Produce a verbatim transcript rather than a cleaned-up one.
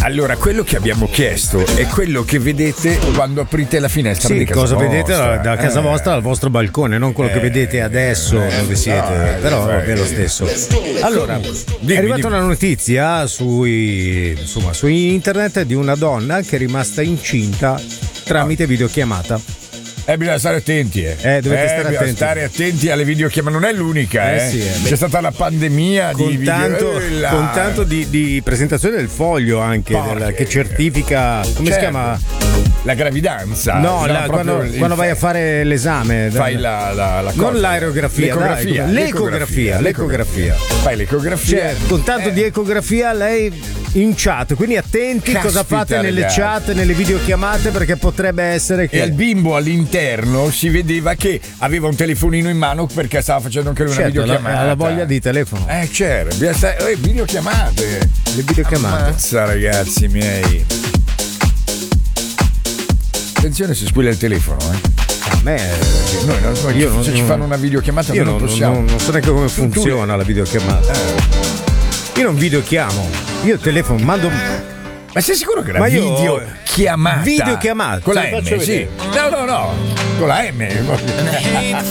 Allora, quello che abbiamo chiesto è quello che vedete quando aprite la finestra Sì, di casa cosa vostra. vedete da, da casa Eh. vostra dal vostro balcone, non quello che vedete adesso dove siete, no, eh, però eh, è lo stesso. Allora, Dimmi, è arrivata dimmi. una notizia sui, insomma, su internet di una donna che è rimasta incinta tramite videochiamata. Eh, bisogna stare attenti, eh. Eh, dovete Eh, stare bisogna attenti. stare attenti alle videochiamate, non è l'unica, Eh, eh. sì, eh. C'è stata la pandemia di Con video. tanto, Eh, là. con tanto di, di presentazione del foglio anche Porca del- che certifica, come si Certo. chiama? La gravidanza. No, la- proprio quando, il- quando vai a fare l'esame. Fai la, la, la Non cosa. l'aerografia, l'ecografia, dai, l'ecografia, l'ecografia. Fai l'ecografia. Cioè, con tanto Eh. di ecografia lei in chat, quindi attenti Caspita, cosa fate nelle ragazzi. chat, nelle videochiamate, perché potrebbe essere che E al bimbo all'interno si vedeva che aveva un telefonino in mano perché stava facendo anche lui una certo, videochiamata. ha la voglia di telefono. Eh, c'era. bisogna stare- eh, videochiamate. Le videochiamate. Ammazza, ragazzi miei. Attenzione se squilla il telefono, eh. A me Noi, non- noi Io non- se ci fanno una videochiamata io noi non, non possiamo. non- non so neanche come funziona la videochiamata. Io non videochiamo, io telefono, mando. Ma sei sicuro che la Ma io- video chiamata? Videochiamata, Con la te la M, faccio sì. vedere. No, no, no. Con la M.